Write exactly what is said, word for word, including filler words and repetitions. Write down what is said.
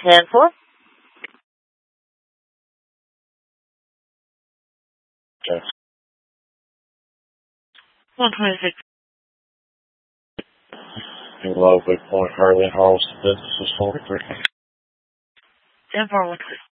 ten four. Okay. one twenty-six. Hello, Big Point, Harley, Harleston, Business is forty-three. ten four one six.